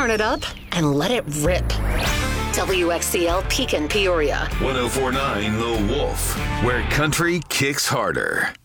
Turn it up and let it rip. WXCL Pekin, Peoria. 1049 The Wolf, where country kicks harder.